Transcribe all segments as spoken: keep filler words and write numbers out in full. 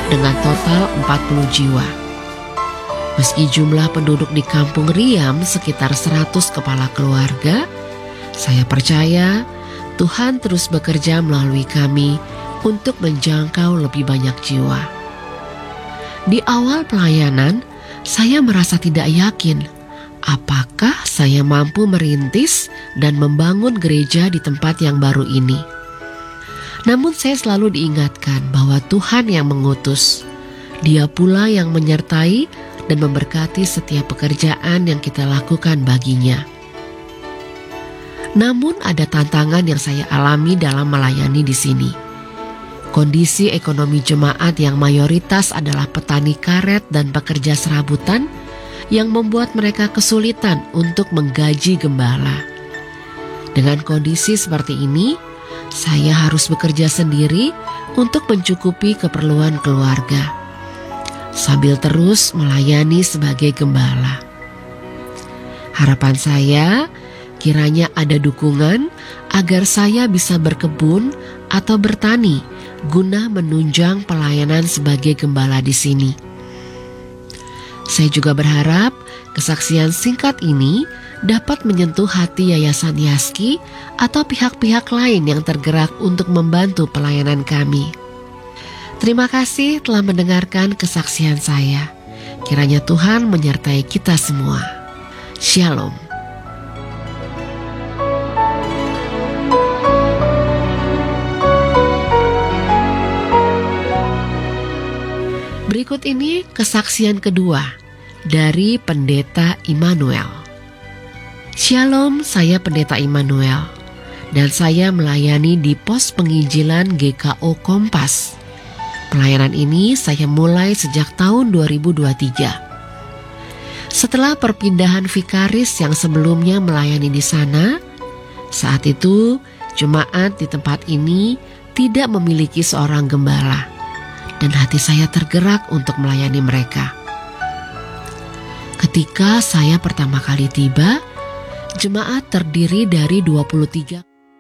dengan total empat puluh jiwa. Meski jumlah penduduk di Kampung Riam sekitar seratus kepala keluarga, saya percaya Tuhan terus bekerja melalui kami untuk menjangkau lebih banyak jiwa. Di awal pelayanan, saya merasa tidak yakin apakah saya mampu merintis dan membangun gereja di tempat yang baru ini. Namun saya selalu diingatkan bahwa Tuhan yang mengutus. Dia pula yang menyertai dan memberkati setiap pekerjaan yang kita lakukan baginya. Namun ada tantangan yang saya alami dalam melayani di sini. Kondisi ekonomi jemaat yang mayoritas adalah petani karet dan pekerja serabutan yang membuat mereka kesulitan untuk menggaji gembala. Dengan kondisi seperti ini, saya harus bekerja sendiri untuk mencukupi keperluan keluarga, sambil terus melayani sebagai gembala. Harapan saya, kiranya ada dukungan agar saya bisa berkebun atau bertani guna menunjang pelayanan sebagai gembala di sini. Saya juga berharap kesaksian singkat ini dapat menyentuh hati Yayasan Yaski atau pihak-pihak lain yang tergerak untuk membantu pelayanan kami. Terima kasih telah mendengarkan kesaksian saya. Kiranya Tuhan menyertai kita semua. Shalom. Berikut ini kesaksian kedua dari Pendeta Immanuel. Shalom, saya Pendeta Immanuel dan saya melayani di pos penginjilan G K O Kompas. Pelayanan ini saya mulai sejak tahun dua ribu dua puluh tiga. Setelah perpindahan vikaris yang sebelumnya melayani di sana, saat itu jemaat di tempat ini tidak memiliki seorang gembala. Dan hati saya tergerak untuk melayani mereka. Ketika saya pertama kali tiba, jemaat terdiri dari dua puluh tiga.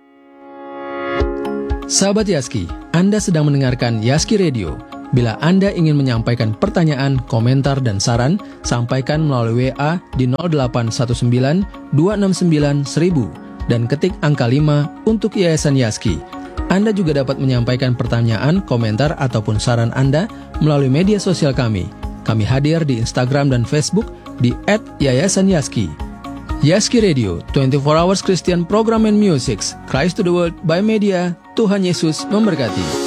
Sahabat Yaski, Anda sedang mendengarkan Yaski Radio. Bila Anda ingin menyampaikan pertanyaan, komentar, dan saran, sampaikan melalui W A di nol delapan satu sembilan dua enam sembilan seribu dan ketik angka lima untuk Yayasan Yaski. Anda juga dapat menyampaikan pertanyaan, komentar, ataupun saran Anda melalui media sosial kami. Kami hadir di Instagram dan Facebook di et yayasan yaski. Yaski Radio, dua puluh empat hours Christian Program and Music, Christ to the World by Media. Tuhan Yesus memberkati.